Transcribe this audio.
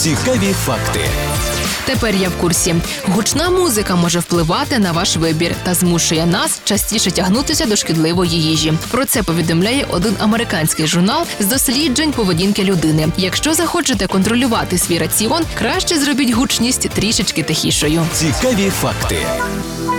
Цікаві факти. Тепер я в курсі. Гучна музика може впливати на ваш вибір та змушує нас частіше тягнутися до шкідливої їжі. Про це повідомляє один американський журнал з досліджень поведінки людини. Якщо захочете контролювати свій раціон, краще зробіть гучність трішечки тихішою. Цікаві факти.